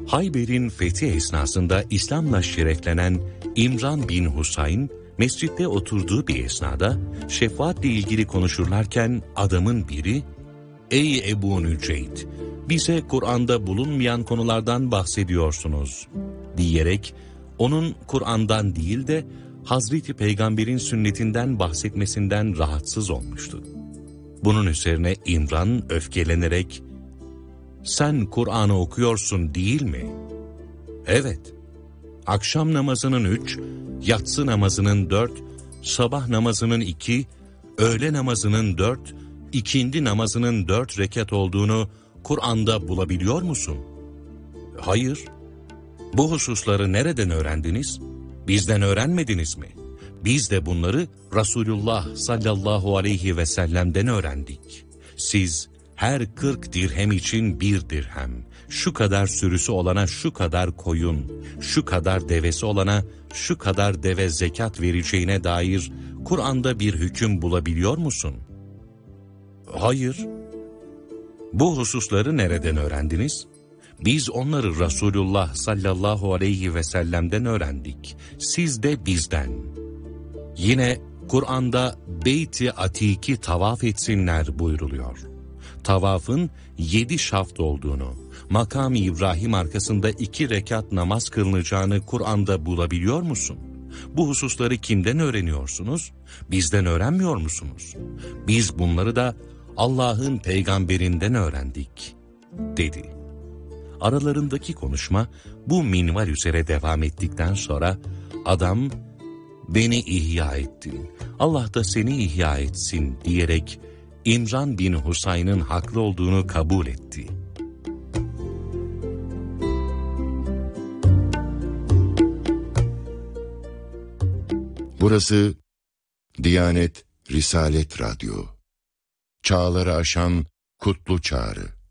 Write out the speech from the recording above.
Hayber'in fethi esnasında İslam'la şereflenen İmran bin Husayn, mescitte oturduğu bir esnada şefaatle ilgili konuşurlarken adamın biri, "Ey Ebu Nüceyd, bize Kur'an'da bulunmayan konulardan bahsediyorsunuz," diyerek onun Kur'an'dan değil de Hazreti Peygamber'in sünnetinden bahsetmesinden rahatsız olmuştu. Bunun üzerine İmran öfkelenerek, "Sen Kur'an'ı okuyorsun değil mi?" "Evet. Akşam namazının 3, yatsı namazının 4, sabah namazının 2, öğle namazının 4, ikindi namazının 4 rekat olduğunu Kur'an'da bulabiliyor musun?" "Hayır." "Bu hususları nereden öğrendiniz? Bizden öğrenmediniz mi? Biz de bunları Resulullah sallallahu aleyhi ve sellem'den öğrendik. Siz her 40 dirhem için 1 dirhem, şu kadar sürüsü olana şu kadar koyun, şu kadar devesi olana şu kadar deve zekat vereceğine dair Kur'an'da bir hüküm bulabiliyor musun?" "Hayır." "Bu hususları nereden öğrendiniz?" "Biz onları Resulullah sallallahu aleyhi ve sellem'den öğrendik. Siz de bizden." Yine Kur'an'da Beyt-i Atik'i tavaf etsinler buyruluyor. Tavafın 7 şaft olduğunu, Makam-ı İbrahim arkasında 2 rekat namaz kılınacağını Kur'an'da bulabiliyor musun? Bu hususları kimden öğreniyorsunuz? Bizden öğrenmiyor musunuz? Biz bunları da Allah'ın peygamberinden öğrendik, dedi. Aralarındaki konuşma bu minval üzere devam ettikten sonra adam, "Beni ihya ettin, Allah da seni ihya etsin," diyerek İmran bin Husayn'ın haklı olduğunu kabul etti. Burası Diyanet Risalet Radyo. Çağları aşan kutlu çağrı.